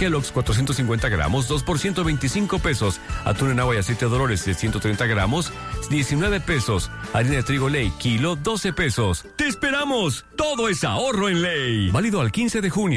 Kellogg's 450 gramos, 2 por 125 pesos. Atún en agua y aceite de Dolores de 130 gramos, 19 pesos. Harina de trigo Ley, kilo, 12 pesos. ¡Te esperamos! Todo es ahorro en Ley. Válido al 15 de junio.